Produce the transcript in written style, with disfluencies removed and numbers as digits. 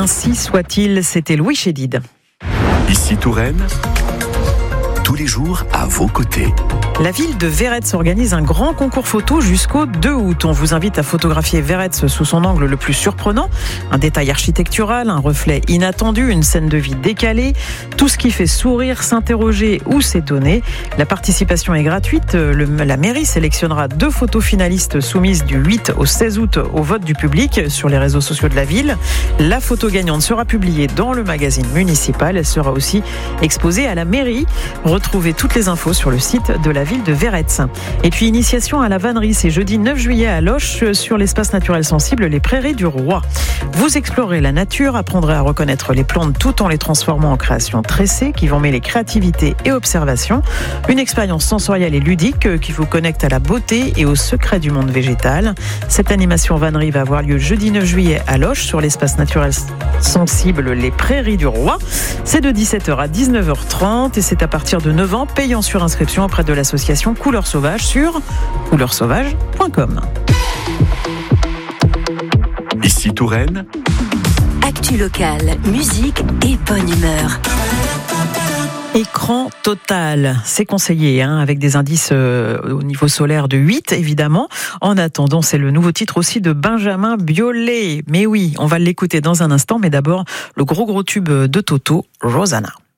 Ainsi soit-il, c'était Louis Chédid. Ici Touraine, tous les jours à vos côtés. La ville de Veretz organise un grand concours photo jusqu'au 2 août. On vous invite à photographier Veretz sous son angle le plus surprenant. Un détail architectural, un reflet inattendu, une scène de vie décalée. Tout ce qui fait sourire, s'interroger ou s'étonner. La participation est gratuite. La mairie sélectionnera 2 photos finalistes soumises du 8 au 16 août au vote du public sur les réseaux sociaux de la ville. La photo gagnante sera publiée dans le magazine municipal. Elle sera aussi exposée à la mairie. Retrouvez toutes les infos sur le site de la ville de Veretz. Et puis initiation à la vannerie, c'est jeudi 9 juillet à Loches sur l'espace naturel sensible Les Prairies du Roi. Vous explorez la nature, apprendrez à reconnaître les plantes tout en les transformant en créations tressées qui vont mêler créativité et observation. Une expérience sensorielle et ludique qui vous connecte à la beauté et aux secrets du monde végétal. Cette animation vannerie va avoir lieu jeudi 9 juillet à Loches sur l'espace naturel sensible Les Prairies du Roi. C'est de 17h à 19h30 et c'est à partir de 9 ans, payant sur inscription auprès de l'association Couleurs Sauvages sur couleursauvages.com. Ici Touraine, actu locale, musique et bonne humeur. Écran total, c'est conseillé, avec des indices au niveau solaire de 8, évidemment. En attendant, c'est le nouveau titre aussi de Benjamin Biolay. Mais oui, on va l'écouter dans un instant, mais d'abord, le gros tube de Toto, Rosanna.